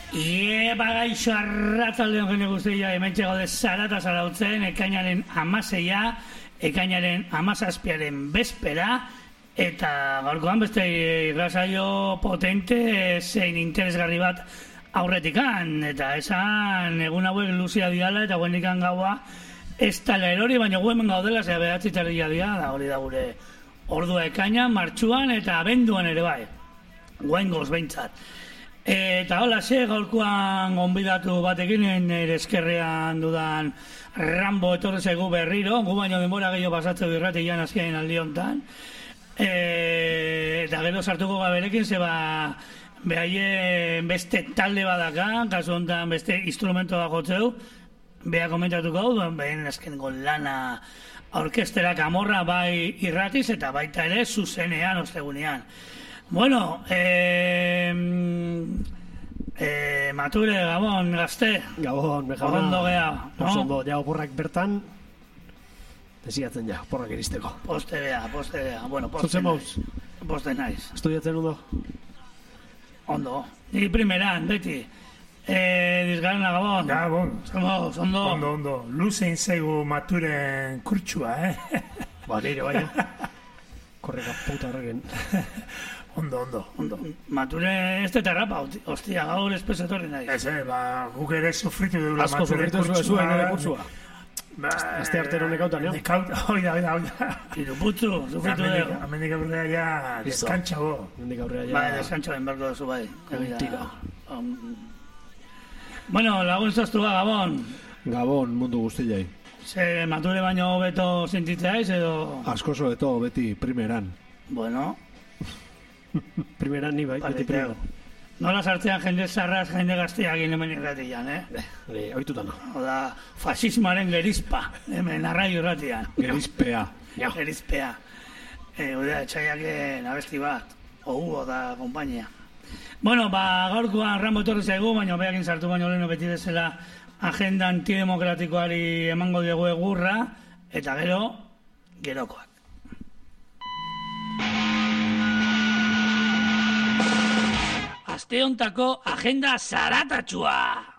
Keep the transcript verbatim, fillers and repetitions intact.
Ie, bagaixo arratzaldeon jende guztia, hemen txegode zarata zarautzen, ekainaren amaseia, ekainaren amazazpiaren bezpera, eta gaurkoan beste irrasaio potente zein interesgarri bat aurretikan, eta esan egun hauek luzia diala eta guendikan gaua ez tala erori, baina gu hemen gaudela, zera behatzi tardia dia, da hori da gure ordua ekaina, martxuan eta abenduan ere bai, guengoz behintzat. Eta hola, ze gaurkoan gonbidatu batekin nire eskerrean dudan Rambo etorri zaigu berriro, gu baino denbora gehiago pasatzeu irratian azkenean aldi hontan. E, eta gero sartuko gaberekin, zeba behaien beste talde badaka, kasu hontan beste instrumento da jotzeu, beha komentatuko hau, behen azkeneko lana orkestera kamorra bai irratiz eta baita ere zuzenean ostegunean. Bueno, eh, eh, Mature, Gabon, gazte. Gabon, mejana. Ondo geha, no? Ondo, ja, oporrak bertan, desiatzen ja, oporrak iristeko. Poste beha, poste beha. Bueno, poste Zutzen naiz. mauz. Poste naiz. Estudiatzen ondo? Ondo. Ni primeran, beti. Eh, dizgarena, Gabon. Gabon. Somos, ondo. Ondo, ondo. Luzein zaigu Maturen kurtsua, eh? Ba, nire, baina. Korreka puta horregen. Ondo, ondo, ondo. Mature ez te terrapa, ostia, gaur espesetorri nahi. Ez, eh, ba, guk ere sufritu dugula Asko Maturen sufritu kurtsua. zuen ere kurtsua. Ba, Azte artero nekautan, jo? Nekauta, oida, oida, oida. Iruputzu, sufritu dugu. Amendik aurrera ja, deskantxago. Mendik aurrera ja... Bai, deskantxo ben berko duzu bai. Tira. Um, bueno, lagun zaztu ba, Gabon. Gabon mundu guztiai. Ze Mature baino hobeto sentitzaiz edo... Asko sobeto beti primeran. Bueno... Primeran ni bai, beti Pariteo. primero. Nola sartzean jende zarraz, jende gazteak hemen irratian, eh? Hori, oituta no. Oda, fasismoaren gerizpa, hemen arraio irratian. Gerizpea. Ja. Gerizpea. Eh, Oda, etxaiaken abesti bat, ohu da kompainia. Bueno, ba, gaurkoan Rambo etorri zaigu, baina behakin sartu baino leheno beti bezala agenda antidemokratikoari emango diegu egurra, eta gero, gerokoak. Aste hontako agenda zaratatxua!